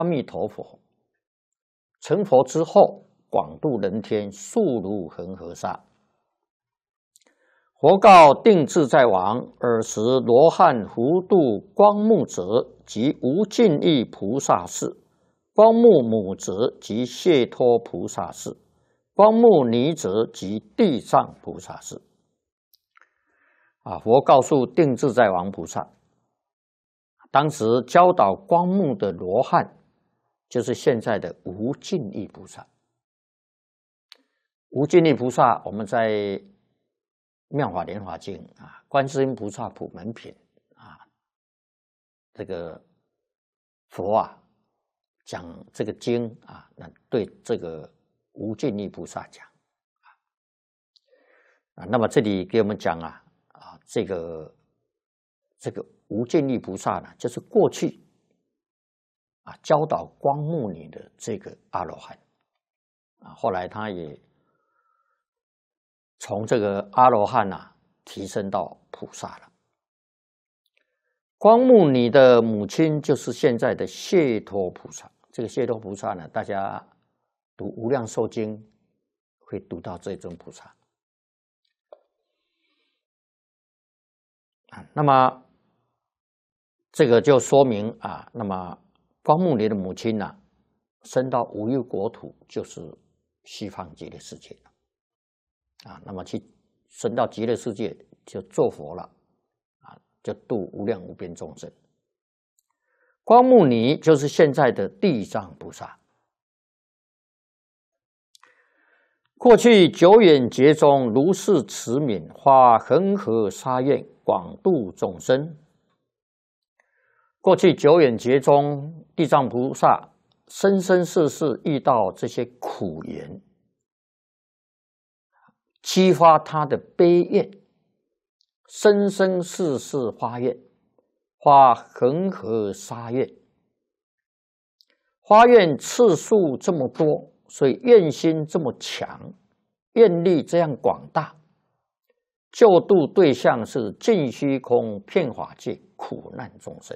阿弥陀佛。成佛之后，广度人天，速如恒河沙。佛告定自在王：尔时罗汉福度光目者，即无尽意菩萨事；光目母者，即解脱菩萨事；光目尼者，即地藏菩萨事。佛告诉定自在王菩萨，当时教导光目的罗汉，就是现在的无尽意菩萨。无尽意菩萨，我们在《妙法莲华经》观世音菩萨普门品这个佛讲这个经那对这个无尽意菩萨讲那么这里给我们讲这个无尽意菩萨呢，就是过去教导光目尼的这个阿罗汉后来他也从这个阿罗汉提升到菩萨了。光目尼的母亲就是现在的解脱菩萨。这个解脱菩萨呢，大家读《无量寿经》会读到这尊菩萨那么这个就说明那么光目尼的母亲升到无欲国土，就是西方极乐世界那么去升到极乐世界就做佛了就度无量无边众生。光目尼就是现在的地藏菩萨。过去久远劫中，如是慈悯，发恒河沙愿，广度众生。过去久远劫中，地藏菩萨生生世世遇到这些苦缘，激发他的悲愿，生生世世发愿，发恒河沙愿。发愿次数这么多，所以愿心这么强，愿力这样广大，救度对象是尽虚空遍法界苦难众生。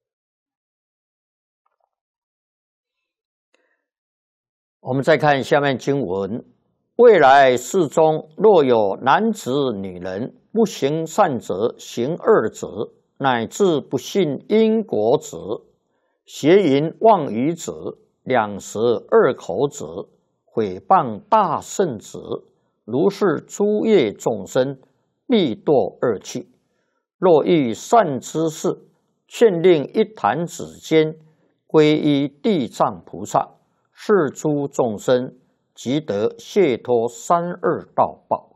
我们再看下面经文：未来世中，若有男子女人不行善者，行恶者，乃至不信因果者，邪淫妄语者，两舌恶口者，毁谤大圣者，如是诸业众生，必堕恶趣。若遇善知识，劝令一弹指间，皈依地藏菩萨，是诸众生即得解脱三恶道报。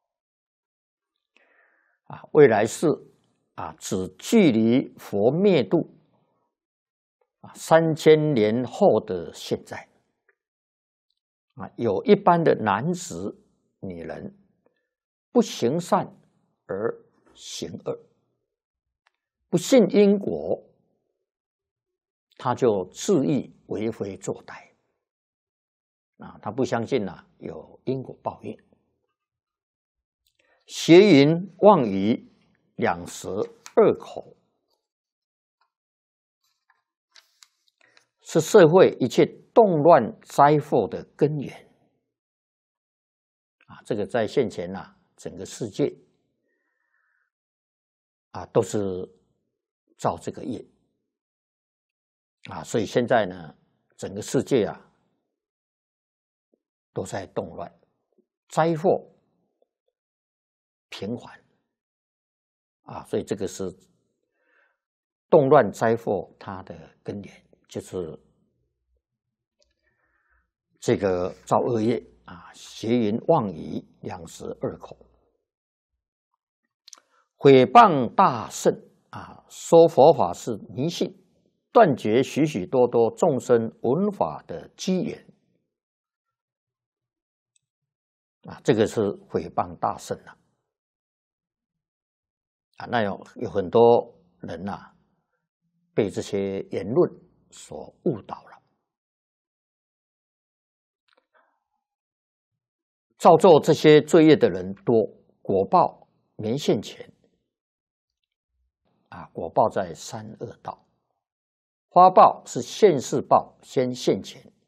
未来世指距离佛灭度3000年后的现在有一般的男子女人不行善而行恶，不信因果，他就恣意为非作歹他不相信有因果报应。邪淫妄语，两舌恶口，是社会一切动乱灾祸的根源这个在现前整个世界都是造这个业所以现在呢，整个世界都在动乱，灾祸频繁所以这个是动乱灾祸它的根源，就是这个造恶业邪淫妄语，两舌恶口，毁谤大圣说佛法是迷信，断绝许许多多众生闻法的机缘这个是毁谤大圣那有很多人被这些言论所误导了，造作这些罪业的人多，果报没现前果报在三恶道。 发报是现世报，先现钱。